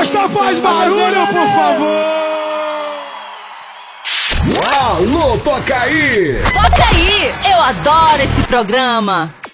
gosta faz barulho, por favor. Alô, toca aí! Toca aí! Eu adoro esse programa!